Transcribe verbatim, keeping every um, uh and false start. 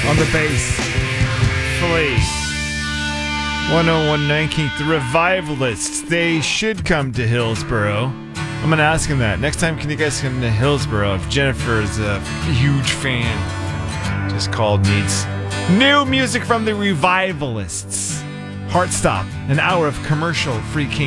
On the bass, Flea. one oh one nineteenth, the Revivalists. They should come to Hillsboro. I'm going to ask him that. Next time, can you guys come to Hillsboro if Jennifer is a huge fan? Just called needs new music from the Revivalists. Heartstop, an hour of commercial-free King